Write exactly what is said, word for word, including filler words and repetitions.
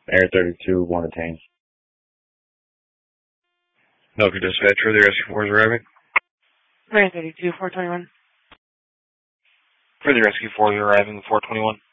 Air thirty-two, one detained. Milky Dispatch, for the Rescue Force arriving. Air thirty-two, four twenty-one. For the Rescue Force arriving, four twenty-one.